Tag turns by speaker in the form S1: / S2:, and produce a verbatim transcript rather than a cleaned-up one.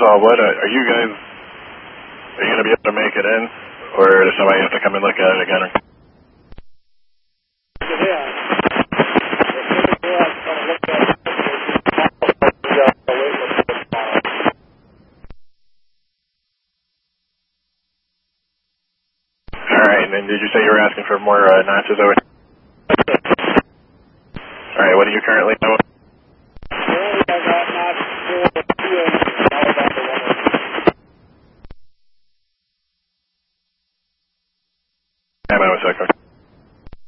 S1: all, what uh, are you guys, are you going to be able to make it in, or does somebody have to come and look at it again? Alright, and then did you say you were asking for more uh, notches over? Alright, what do you currently know?